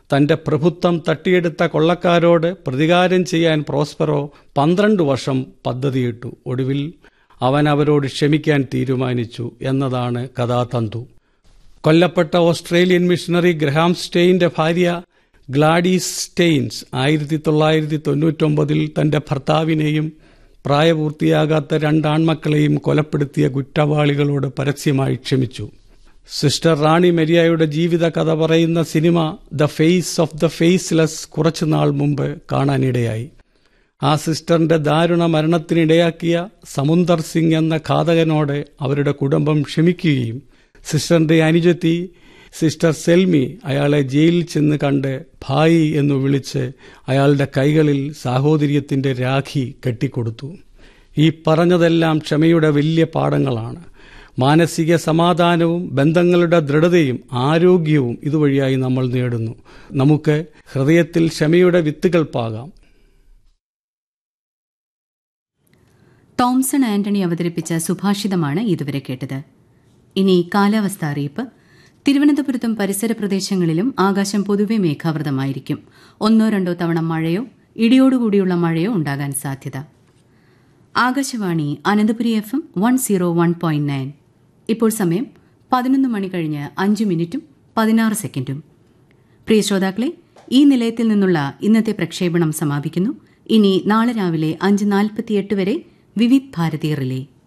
തന്റെ പ്രഭുത്വം തട്ടിയെടുത്ത കൊള്ളക്കാരോട് പ്രതികാരം ചെയ്യാൻ പ്രോസ്പെറോ 12 വർഷം പദ്ധതിയിട്ടു. ഒടുവിൽ അവൻ അവരോട് ക്ഷമിക്കാൻ തീരുമാനിച്ചു എന്നതാണ് കഥാതന്തു. കൊല്ലപ്പെട്ട ഓസ്ട്രേലിയൻ മിഷണറി ഗ്രഹാം സ്റ്റെയിന്റെ ഭാര്യ ഗ്ലാഡീസ് സ്റ്റെയിൻസ് 1999 തന്റെ ഭർത്താവിനെയും പ്രായപൂർത്തിയാകാത്ത 2 ആൺമക്കളെയും കൊലപ്പെടുത്തിയ കുറ്റവാളികളോട് പരസ്യമായി ക്ഷമിച്ചു. സിസ്റ്റർ റാണി മരിയയുടെ ജീവിത കഥ പറയുന്ന cinema the face of the faceless കുറച്ചുനാൾ മുമ്പ് കാണാനിടയായി. ആ സിസ്റ്ററിന്റെ ദാരുണ മരണത്തിനിടയാക്കിയ സമുന്ദർ സിംഗ് എന്ന ഘാതകനോട് അവരുടെ കുടുംബം ക്ഷമിക്കുകയും സിസ്റ്ററിന്റെ അനുജത്തി സിസ്റ്റർ സെൽമി അയാളെ ജയിലിൽ ചെന്ന് കണ്ട് ഭായി എന്നു വിളിച്ച് അയാളുടെ കൈകളിൽ സാഹോദര്യത്തിന്റെ രാഖി കെട്ടിക്കൊടുത്തു. ഈ പറഞ്ഞതെല്ലാം ക്ഷമയുടെ വലിയ പാഠങ്ങളാണ്. മാനസിക സമാധാനവും ബന്ധങ്ങളുടെ ദൃഢതയും ആരോഗ്യവും ഇതുവഴിയായി നമ്മൾ നേടുന്നു. നമുക്ക് ഹൃദയത്തിൽ ക്ഷമയുടെ വിത്തുകൾ പാകാം. തോംസൺ ആന്റണി അവതരിപ്പിച്ച സുഭാഷിതമാണ് ഇതുവരെ കേട്ടത്. ഇനി കാലാവസ്ഥ അറിയിപ്പ്. തിരുവനന്തപുരത്തും പരിസര പ്രദേശങ്ങളിലും ആകാശം പൊതുവെ മേഘാവൃതമായിരിക്കും. 1-2 തവണ മഴയോ ഇടിയോടുകൂടിയുള്ള മഴയോ ഉണ്ടാകാൻ സാധ്യത. ആകാശവാണി അനന്തപുരി FM 101.9. ഇപ്പോൾ സമയം 11 മണി കഴിഞ്ഞ് 5 മിനിറ്റും 16 സെക്കൻഡും. പ്രിയ ശ്രോതാക്കളെ, ഈ നിലയത്തിൽ നിന്നുള്ള ഇന്നത്തെ പ്രക്ഷേപണം സമാപിക്കുന്നു. ഇനി നാളെ രാവിലെ 5:48 വരെ വിവിധ് ഭാരതി റിലേ.